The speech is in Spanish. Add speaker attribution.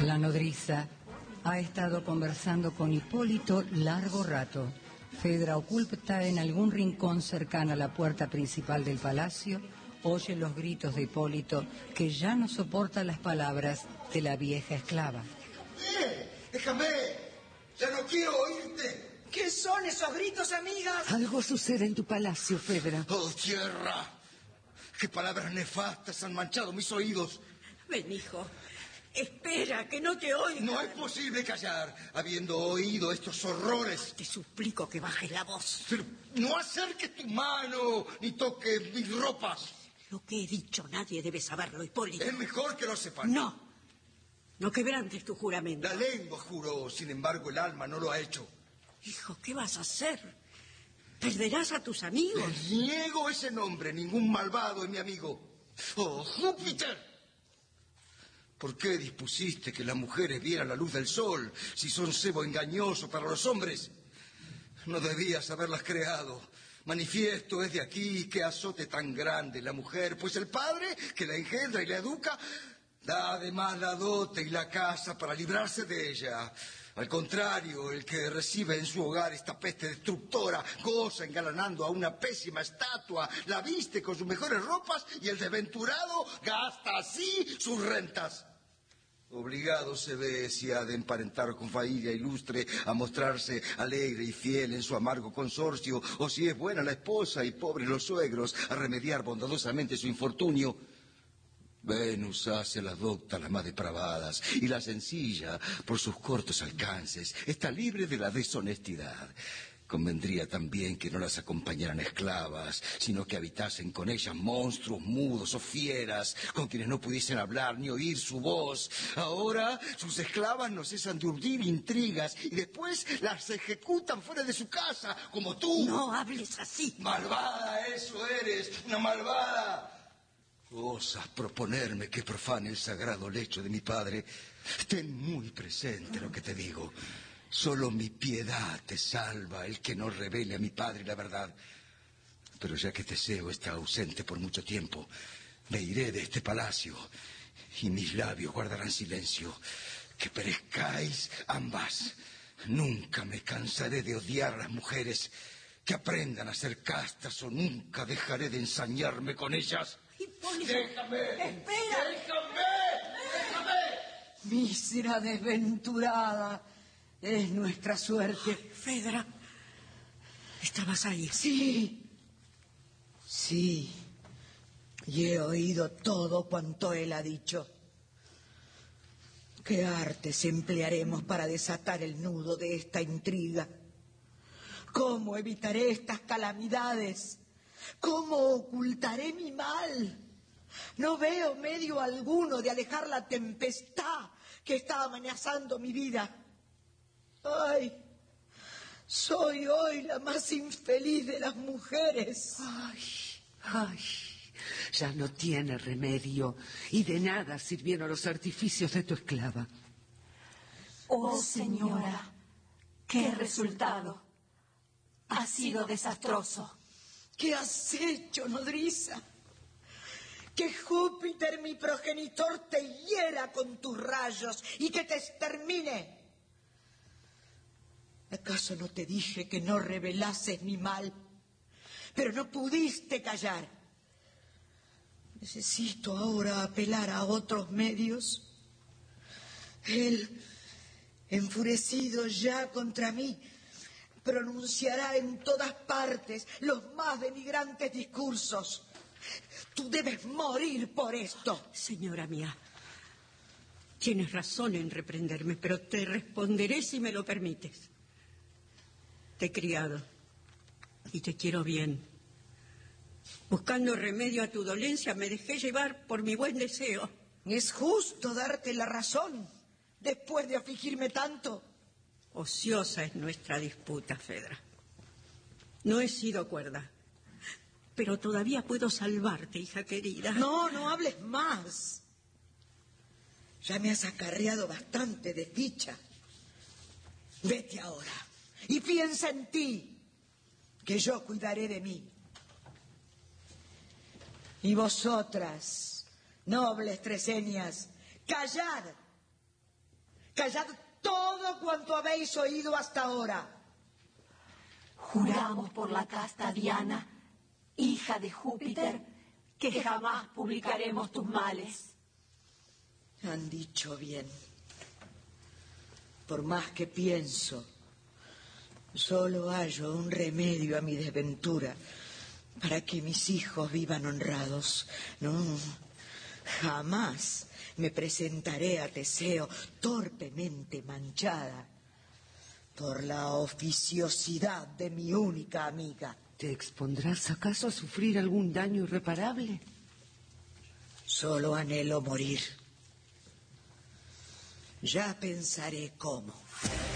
Speaker 1: La nodriza ha estado conversando con Hipólito largo rato. Fedra, oculta en algún rincón cercano a la puerta principal del palacio, oye los gritos de Hipólito, que ya no soporta las palabras de la vieja esclava.
Speaker 2: ¡Déjame! ¡Ya no quiero oírte!
Speaker 3: ¿Qué son esos gritos, amigas?
Speaker 4: Algo sucede en tu palacio, Fedra.
Speaker 2: ¡Oh, tierra! ¡Qué palabras nefastas han manchado mis oídos!
Speaker 3: Ven, hijo. Espera, que no te oiga.
Speaker 2: No es posible callar, habiendo oído estos horrores.
Speaker 3: Te suplico que bajes la voz.
Speaker 2: Pero no acerques tu mano, ni toques mis ropas.
Speaker 3: Lo que he dicho nadie debe saberlo, Hipólito.
Speaker 2: Es mejor que lo sepan.
Speaker 3: No. No quebrantes tu juramento.
Speaker 2: La lengua juró, sin embargo el alma no lo ha hecho.
Speaker 3: Hijo, ¿qué vas a hacer? ¿Perderás a tus amigos?
Speaker 2: Les niego ese nombre, ningún malvado es mi amigo. ¡Oh, Júpiter! ¿Por qué dispusiste que las mujeres vieran la luz del sol si son cebo engañoso para los hombres? No debías haberlas creado. Manifiesto es de aquí que azote tan grande la mujer, pues el padre que la engendra y la educa da además la dote y la casa para librarse de ella. Al contrario, el que recibe en su hogar esta peste destructora goza engalanando a una pésima estatua, la viste con sus mejores ropas y el desventurado gasta así sus rentas. Obligado se ve, si ha de emparentar con familia ilustre, a mostrarse alegre y fiel en su amargo consorcio, o si es buena la esposa y pobres los suegros, a remediar bondadosamente su infortunio. Venus hace a las doctas las más depravadas, y la sencilla, por sus cortos alcances, está libre de la deshonestidad. Convendría también que no las acompañaran esclavas, sino que habitasen con ellas monstruos mudos o fieras, con quienes no pudiesen hablar ni oír su voz. Ahora sus esclavas no cesan de urdir intrigas y después las ejecutan fuera de su casa, como tú.
Speaker 3: No hables así.
Speaker 2: Malvada, eso eres, una malvada. ¿Osas proponerme que profane el sagrado lecho de mi padre? Ten muy presente lo que te digo. Solo mi piedad te salva el que no revele a mi padre la verdad. Pero ya que Teseo está ausente por mucho tiempo, me iré de este palacio y mis labios guardarán silencio. Que perezcáis ambas. Nunca me cansaré de odiar a las mujeres. Que aprendan a ser castas o nunca dejaré de ensañarme con ellas.
Speaker 3: Hipólito.
Speaker 2: ¡Déjame!
Speaker 3: ¡Espera!
Speaker 2: ¡Déjame!
Speaker 4: Mísera desventurada es nuestra suerte.
Speaker 3: Fedra, ¿estabas ahí?
Speaker 4: Sí, y he oído todo cuanto él ha dicho. ¿Qué artes emplearemos para desatar el nudo de esta intriga? ¿Cómo evitaré estas calamidades? ¿Cómo ocultaré mi mal? No veo medio alguno de alejar la tempestad que está amenazando mi vida. ¡Ay! Soy hoy la más infeliz de las mujeres.
Speaker 5: Ay, ya no tiene remedio y de nada sirvieron los artificios de tu esclava.
Speaker 6: Oh, señora, qué resultado. Ha sido desastroso.
Speaker 4: ¿Qué has hecho, nodriza? Que Júpiter, mi progenitor, te hiera con tus rayos y que te extermine. ¿Acaso no te dije que no revelases mi mal? Pero no pudiste callar. Necesito ahora apelar a otros medios. Él, enfurecido ya contra mí, pronunciará en todas partes los más denigrantes discursos. Tú debes morir por esto.
Speaker 3: Señora mía, tienes razón en reprenderme, pero te responderé si me lo permites. Te he criado y te quiero bien. Buscando remedio a tu dolencia, me dejé llevar por mi buen deseo.
Speaker 4: Es justo darte la razón después de afligirme tanto.
Speaker 3: Ociosa es nuestra disputa, Fedra. No he sido cuerda, pero todavía puedo salvarte, hija querida.
Speaker 4: No hables más. Ya me has acarreado bastante desdicha. Vete ahora y piensa en ti, que yo cuidaré de mí. Y vosotras, nobles Tresenias, callad Callad todo cuanto habéis oído hasta ahora.
Speaker 6: Juramos por la casta Diana, hija de Júpiter, que jamás publicaremos tus males.
Speaker 4: Han dicho bien. Por más que pienso, solo hallo un remedio a mi desventura para que mis hijos vivan honrados. No, jamás me presentaré a Teseo torpemente manchada por la oficiosidad de mi única amiga.
Speaker 5: ¿Te expondrás acaso a sufrir algún daño irreparable?
Speaker 4: Solo anhelo morir. Ya pensaré cómo.